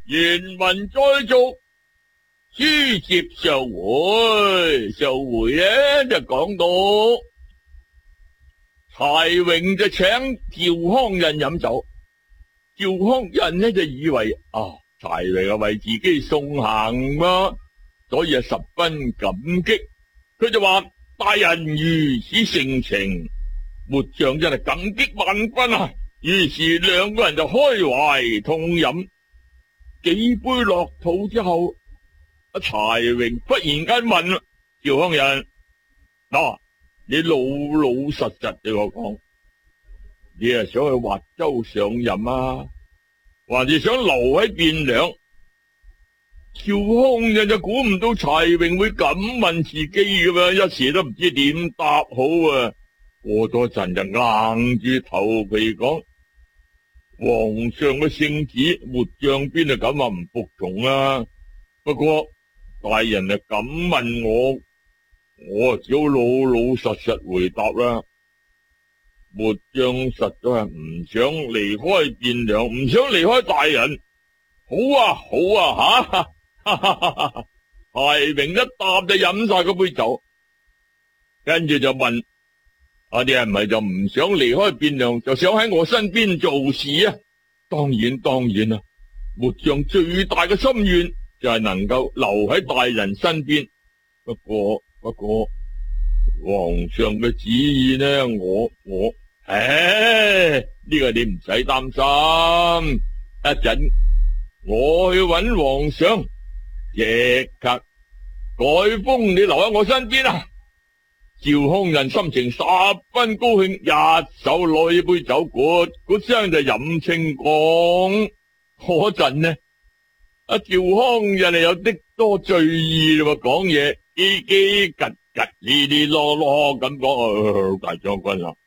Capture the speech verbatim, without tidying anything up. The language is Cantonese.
原文再續，書接上回，上回呢就講到柴榮就請趙匡胤飲酒，趙匡胤呢就以為啊柴榮係為自己送行嘛，所以啊十分感激，佢就話大人如此盛情，末將真係感激萬分啊！於是兩個人就開懷痛飲，幾杯落肚之後，阿柴榮忽然間問趙匡胤：嗱、啊，你老老實實對我講，你係想去滑州上任啊，還是想留喺汴梁？趙匡胤就估唔到柴榮會咁問自己㗎嘛，一時都唔知點答好啊！過咗陣就硬住頭皮講：皇上嘅聖旨，末將邊度敢話唔服從啊？不過大人啊咁問我，我只好老老實實回答啦。末將實在係唔想離開汴梁，唔想離開大人。好啊，好啊，吓、啊！哈哈哈哈柴榮一啖就飲晒嗰杯酒，跟住就問：啊，你係唔係就唔想離開汴梁，就想喺我身邊做事啊？當然當然啦，末將最大嘅心願就係能夠留喺大人身邊。不過不過，皇上嘅旨意呢？我我，唉，呢個你唔使擔心，一陣我去搵皇上，即刻改封你留喺我身邊啊！趙匡胤心情十分高興，一手攞一杯酒，咕咕聲就飲清光。嗰陣呢，阿趙匡胤係有啲多醉意啦，講嘢嘰嘰吉吉，哩哩囉囉咁講。大將軍啊，